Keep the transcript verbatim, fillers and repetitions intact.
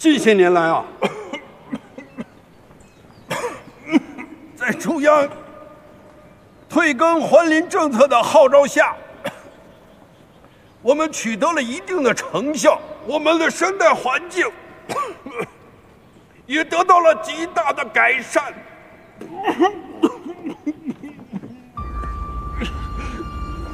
近些年来啊，在中央退耕还林政策的号召下，我们取得了一定的成效，我们的生态环境也得到了极大的改善。